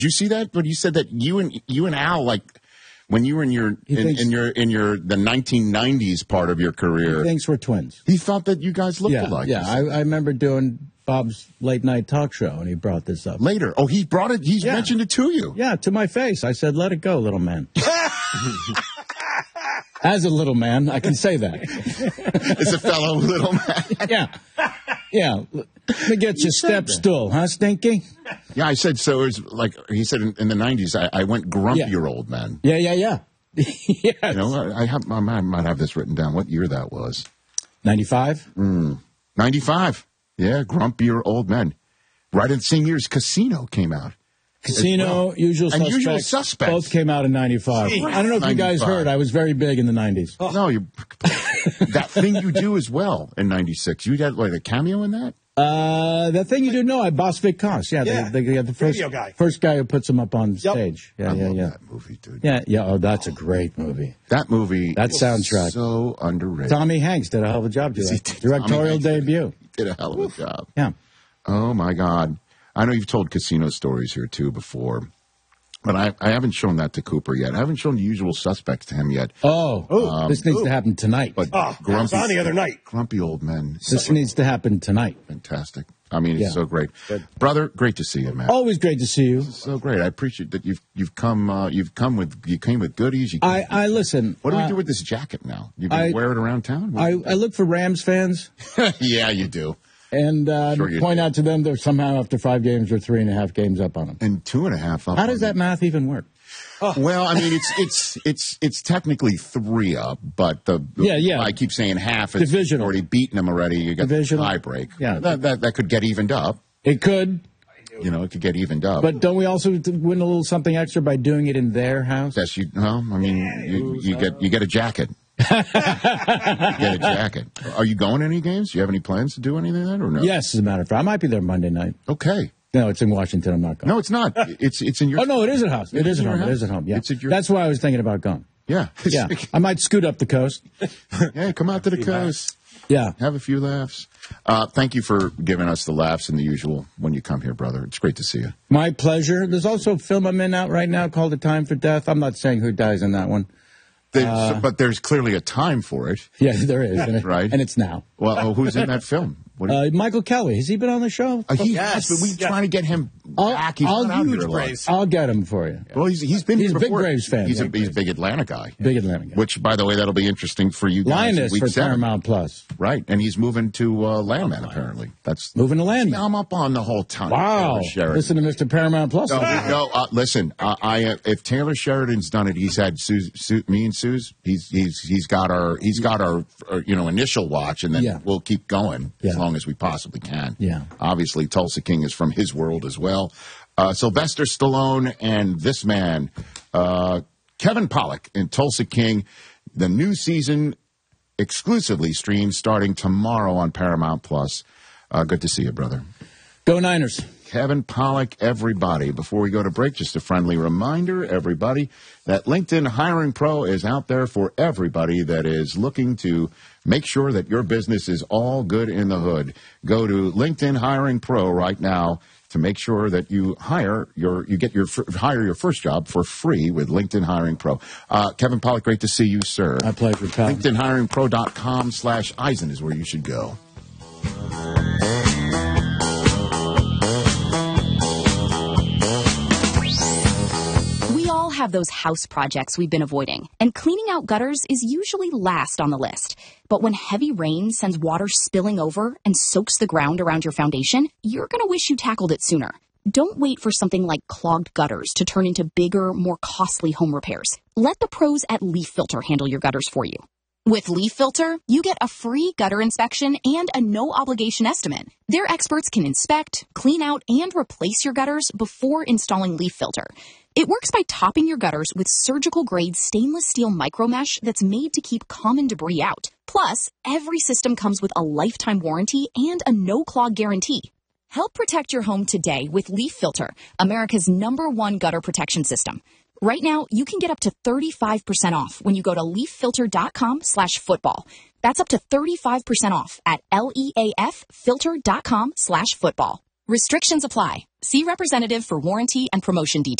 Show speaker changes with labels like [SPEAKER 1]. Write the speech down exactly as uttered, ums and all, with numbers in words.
[SPEAKER 1] Did you see that? But you said that you and you and Al, like, when you were in your in,
[SPEAKER 2] thinks,
[SPEAKER 1] in your in your the nineteen nineties part of your career,
[SPEAKER 2] he thinks we're twins.
[SPEAKER 1] He thought that you guys looked
[SPEAKER 2] yeah,
[SPEAKER 1] alike.
[SPEAKER 2] Yeah, I, I remember doing Bob's late night talk show, and he brought this up
[SPEAKER 1] later. Oh, he brought it. He's
[SPEAKER 2] yeah.
[SPEAKER 1] mentioned it to you.
[SPEAKER 2] Yeah, to my face. I said, "Let it go, little man." As a little man, I can say that.
[SPEAKER 1] As a fellow little man.
[SPEAKER 2] Yeah. Yeah. Let me get you, you step stool, huh, Stinky?
[SPEAKER 1] Yeah, I said, so it was like, he said in, in the nineties, I, I went grumpier
[SPEAKER 2] yeah.
[SPEAKER 1] old man.
[SPEAKER 2] Yeah, yeah, yeah. Yes.
[SPEAKER 1] You know, I, have, I might have this written down, what year that was.
[SPEAKER 2] ninety-five?
[SPEAKER 1] Mm. ninety-five. Yeah, grumpier old men. Right in the same year as Casino came out.
[SPEAKER 2] Casino,
[SPEAKER 1] well.
[SPEAKER 2] Usual
[SPEAKER 1] and
[SPEAKER 2] Suspects.
[SPEAKER 1] Usual Suspects.
[SPEAKER 2] Both came out in ninety-five. Jeez. I don't know if ninety-five. You guys heard. I was very big in the nineties.
[SPEAKER 1] Oh. No, you. That Thing You Do as well in ninety-six. You had like a cameo in that?
[SPEAKER 2] Uh, that Thing You Do, no, I boss Vic Koss. Yeah,
[SPEAKER 3] yeah.
[SPEAKER 2] They, they got the first
[SPEAKER 3] guy.
[SPEAKER 2] first guy who puts him up on
[SPEAKER 3] yep.
[SPEAKER 2] stage. Yeah,
[SPEAKER 1] I
[SPEAKER 2] yeah,
[SPEAKER 1] love
[SPEAKER 2] yeah.
[SPEAKER 1] that movie, dude.
[SPEAKER 2] Yeah, yeah. Oh, that's a great movie.
[SPEAKER 1] That movie.
[SPEAKER 2] That soundtrack.
[SPEAKER 1] So underrated.
[SPEAKER 2] Tommy Hanks did a hell of a job. Yes, Directorial debut.
[SPEAKER 1] Did a hell of a Oof. job.
[SPEAKER 2] Yeah.
[SPEAKER 1] Oh my God. I know you've told Casino stories here too before. But I, I haven't shown that to Cooper yet. I haven't shown The Usual Suspects to him yet.
[SPEAKER 2] Oh, um, this needs Ooh. to happen tonight.
[SPEAKER 3] But oh, grumpy, on the other night.
[SPEAKER 1] Grumpy old men.
[SPEAKER 2] This so, needs to happen tonight.
[SPEAKER 1] Fantastic. I mean, it's yeah. so great.
[SPEAKER 3] Good.
[SPEAKER 1] Brother, great to see you, man.
[SPEAKER 2] Always great to see you.
[SPEAKER 1] So great. I appreciate that you've you've come uh, you've come with you came with goodies. You came,
[SPEAKER 2] I, I listen.
[SPEAKER 1] What do we
[SPEAKER 2] uh,
[SPEAKER 1] do with this jacket now? You gonna I, wear it around town?
[SPEAKER 2] I, I look for Rams fans.
[SPEAKER 1] Yeah, you do.
[SPEAKER 2] And uh,
[SPEAKER 1] sure
[SPEAKER 2] point
[SPEAKER 1] do.
[SPEAKER 2] out to them they're somehow after five games or three and a half games up on them.
[SPEAKER 1] And two and a half up.
[SPEAKER 2] How does that math even work?
[SPEAKER 1] Oh. Well, I mean, it's it's it's it's technically three up, but the
[SPEAKER 2] yeah yeah.
[SPEAKER 1] I keep saying half. It's
[SPEAKER 2] Divisional.
[SPEAKER 1] Already beaten them already. You got
[SPEAKER 2] Divisional.
[SPEAKER 1] the tie break.
[SPEAKER 2] Yeah,
[SPEAKER 1] that, that that could get evened up.
[SPEAKER 2] It could.
[SPEAKER 1] You know, it could get evened up.
[SPEAKER 2] But don't we also win a little something extra by doing it in their house?
[SPEAKER 1] Yes, you. Well, I mean, yeah, you, you get you get a jacket. you get a jacket. Are you going to any games? Do you have any plans to do anything then, or no?
[SPEAKER 2] Yes, as a matter of fact, I might be there Monday night.
[SPEAKER 1] Okay.
[SPEAKER 2] No, it's in Washington. I'm not going.
[SPEAKER 1] No, it's not. It's it's in your.
[SPEAKER 2] Oh no, it is at house. It
[SPEAKER 1] is
[SPEAKER 2] at home.
[SPEAKER 1] House?
[SPEAKER 2] It is at home. Yeah,
[SPEAKER 1] it's at your...
[SPEAKER 2] That's why I was thinking about going.
[SPEAKER 1] Yeah,
[SPEAKER 2] yeah. I might scoot up the coast.
[SPEAKER 1] Yeah, come out to the coast.
[SPEAKER 2] Yeah,
[SPEAKER 1] have a few laughs. Uh, thank you for giving us the laughs and the usual when you come here, brother. It's great to see you.
[SPEAKER 2] My pleasure. There's also a film I'm in out right now called A Time for Death. I'm not saying who dies in that one.
[SPEAKER 1] Uh, but there's clearly a time for it.
[SPEAKER 2] Yeah, there is. And it,
[SPEAKER 1] right.
[SPEAKER 2] And it's now.
[SPEAKER 1] Well, oh, who's in that film?
[SPEAKER 2] Uh, Michael Kelly. Has he been on the show?
[SPEAKER 1] Uh, he
[SPEAKER 3] yes.
[SPEAKER 1] has, but we're
[SPEAKER 3] yeah.
[SPEAKER 1] trying to get him
[SPEAKER 2] I'll,
[SPEAKER 1] back. He's
[SPEAKER 2] I'll,
[SPEAKER 1] not out
[SPEAKER 2] huge
[SPEAKER 1] here
[SPEAKER 2] Braves. I'll get him for you.
[SPEAKER 1] Well, he's he's been
[SPEAKER 2] he's
[SPEAKER 1] here
[SPEAKER 2] a big
[SPEAKER 1] before.
[SPEAKER 2] Braves fan.
[SPEAKER 1] He's a
[SPEAKER 2] Braves.
[SPEAKER 1] he's a big Atlanta guy.
[SPEAKER 2] Big Atlanta guy.
[SPEAKER 1] Which, by the way, that'll be interesting for you guys.
[SPEAKER 2] Linus for seven. Paramount Plus.
[SPEAKER 1] Right, and he's moving to uh, Landman. Apparently, that's
[SPEAKER 2] moving to Landman.
[SPEAKER 1] I'm up on the whole time.
[SPEAKER 2] Wow! Listen to Mister Paramount Plus.
[SPEAKER 1] No, no uh, listen. Uh, I uh, if Taylor Sheridan's done it, he's had Suze, Sue, me and Suze. He's he's he's got our he's got our, our you know initial watch, and then
[SPEAKER 2] yeah.
[SPEAKER 1] we'll keep going
[SPEAKER 2] yeah.
[SPEAKER 1] as long as we possibly can.
[SPEAKER 2] Yeah.
[SPEAKER 1] Obviously, Tulsa King is from his world as well. Uh, Sylvester Stallone and this man, uh, Kevin Pollak in Tulsa King. The new season exclusively streamed starting tomorrow on Paramount Plus. Uh, good to see you, brother.
[SPEAKER 2] Go Niners.
[SPEAKER 1] Kevin Pollak, everybody. Before we go to break, just a friendly reminder, everybody, that LinkedIn Hiring Pro is out there for everybody that is looking to make sure that your business is all good in the hood. Go to LinkedIn Hiring Pro right now to make sure that you hire your you get your hire your first job for free with LinkedIn Hiring Pro. Uh, Kevin Pollak, great to see you, sir.
[SPEAKER 2] My pleasure, pal.
[SPEAKER 1] LinkedIn Hiring Pro dot com slash Eisen is where you should go.
[SPEAKER 4] Have those house projects we've been avoiding, and cleaning out gutters is usually last on the list. But when heavy rain sends water spilling over and soaks the ground around your foundation, you're going to wish you tackled it sooner. Don't wait for something like clogged gutters to turn into bigger, more costly home repairs. Let the pros at Leaf Filter handle your gutters for you. With Leaf Filter, you get a free gutter inspection and a no-obligation estimate. Their experts can inspect, clean out, and replace your gutters before installing Leaf Filter. It works by topping your gutters with surgical-grade stainless steel micromesh that's made to keep common debris out. Plus, every system comes with a lifetime warranty and a no-clog guarantee. Help protect your home today with Leaf Filter, America's number one gutter protection system. Right now, you can get up to thirty-five percent off when you go to leaffilter.com slash football. That's up to thirty-five percent off at L E A F filter.com slash football. Restrictions apply. See representative for warranty and promotion details.